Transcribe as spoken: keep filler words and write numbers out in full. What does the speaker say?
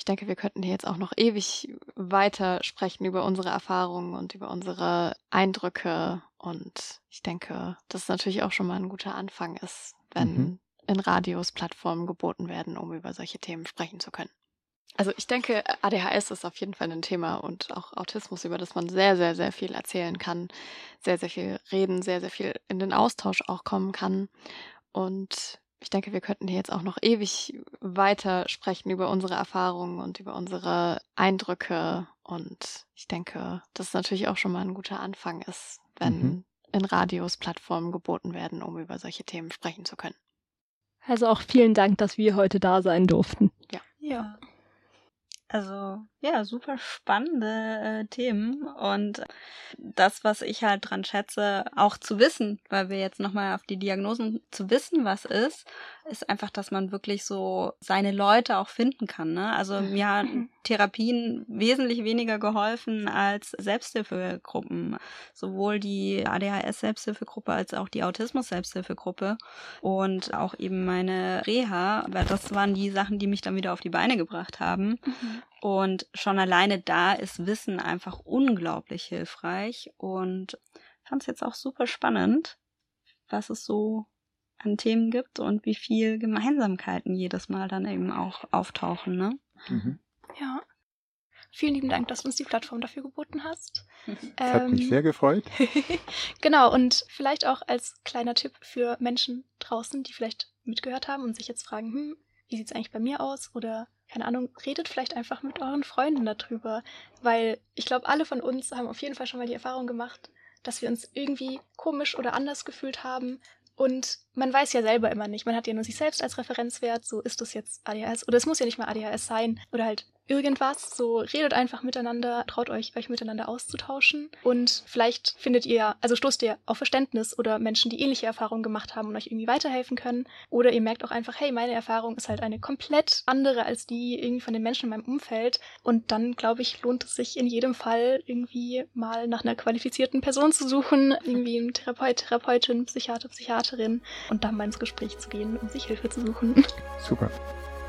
denke, wir könnten hier jetzt auch noch ewig weiter sprechen über unsere Erfahrungen und über unsere Eindrücke. Und ich denke, dass es natürlich auch schon mal ein guter Anfang ist, wenn Mhm. in Radios Plattformen geboten werden, um über solche Themen sprechen zu können. Also ich denke, A D H S ist auf jeden Fall ein Thema und auch Autismus, über das man sehr, sehr, sehr viel erzählen kann, sehr, sehr viel reden, sehr, sehr viel in den Austausch auch kommen kann. Und ich denke, wir könnten hier jetzt auch noch ewig weiter sprechen über unsere Erfahrungen und über unsere Eindrücke. Und ich denke, dass es natürlich auch schon mal ein guter Anfang ist, wenn Mhm. in Radios Plattformen geboten werden, um über solche Themen sprechen zu können. Also auch vielen Dank, dass wir heute da sein durften. Ja. Ja. Also, ja, super spannende äh, Themen und das, was ich halt dran schätze, auch zu wissen, weil wir jetzt nochmal auf die Diagnosen zu wissen, was ist, ist einfach, dass man wirklich so seine Leute auch finden kann, ne? Also mir haben Therapien wesentlich weniger geholfen als Selbsthilfegruppen, sowohl die A D H S-Selbsthilfegruppe als auch die Autismus-Selbsthilfegruppe und auch eben meine Reha, weil das waren die Sachen, die mich dann wieder auf die Beine gebracht haben. Mhm. Und schon alleine da ist Wissen einfach unglaublich hilfreich und fand es jetzt auch super spannend, was es so an Themen gibt und wie viel Gemeinsamkeiten jedes Mal dann eben auch auftauchen, ne? Mhm. Ja. Vielen lieben Dank, dass du uns die Plattform dafür geboten hast. Das hat mich sehr gefreut. Genau, und vielleicht auch als kleiner Tipp für Menschen draußen, die vielleicht mitgehört haben und sich jetzt fragen, hm, wie sieht's eigentlich bei mir aus? Oder, keine Ahnung, redet vielleicht einfach mit euren Freunden darüber. Weil ich glaube, alle von uns haben auf jeden Fall schon mal die Erfahrung gemacht, dass wir uns irgendwie komisch oder anders gefühlt haben. Und man weiß ja selber immer nicht. Man hat ja nur sich selbst als Referenzwert. So, ist das jetzt A D H S? Oder es muss ja nicht mal A D H S sein. Oder halt irgendwas. So, redet einfach miteinander, traut euch, euch miteinander auszutauschen. Und vielleicht findet ihr, also stoßt ihr auf Verständnis oder Menschen, die ähnliche Erfahrungen gemacht haben und euch irgendwie weiterhelfen können. Oder ihr merkt auch einfach, hey, meine Erfahrung ist halt eine komplett andere als die irgendwie von den Menschen in meinem Umfeld. Und dann, glaube ich, lohnt es sich in jedem Fall irgendwie mal nach einer qualifizierten Person zu suchen. Irgendwie einen Therapeut, Therapeutin, Psychiater, Psychiaterin. Und dann mal ins Gespräch zu gehen, um sich Hilfe zu suchen. Super.